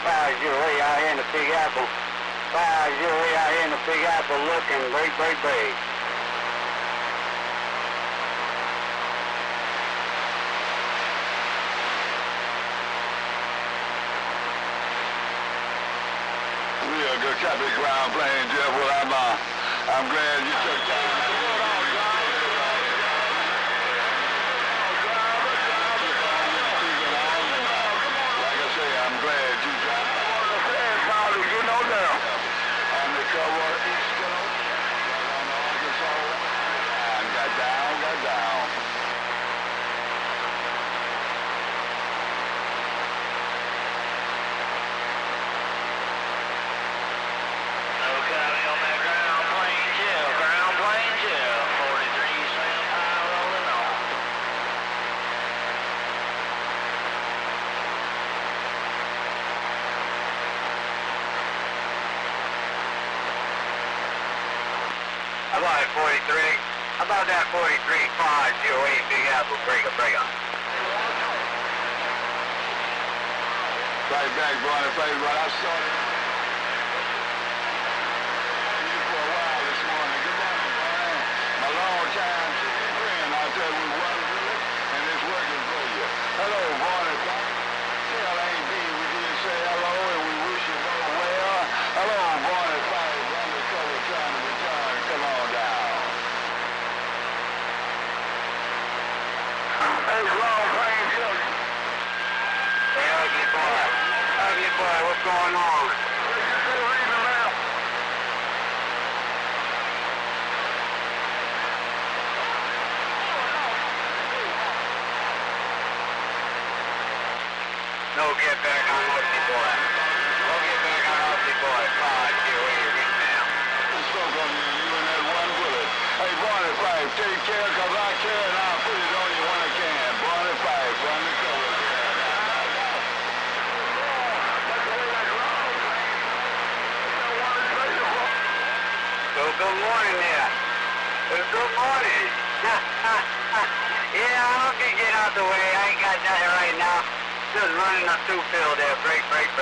508 out here in the Big Apple. 508 out here in the Big Apple looking break. Real good copy, ground plane, Jeff. Well, I'm glad you took time. Like I say, I'm glad you dropped. You know them. Undercover East Coast, right on the Arkansas line. Got down. About 43. About that 43, 508 Big Apple, break up. Right back, Barney Fife, right? I saw you for a while this morning. Good morning, Barney. My long time friend out there with one bullet, and it's working for you. Hello, Barney Fife. Tell A.B. we did say hello, and we wish you both well. Hello, Barney Fife, undercover trying to return. Come on down. Hey, long plane, Joe. Hey, ugly boy, what's going on? No get back on ugly boy. No get back on ugly boy. 508 right now. Spoke on you and that one bullet. Hey, Barney Fife, take care, cause I care and I'll put it on you when I can. Barney Fife, undercover. Good morning there. Good morning. Yeah, I'm gonna get out the way. I ain't got nothing right now. Just running a two field there. Break.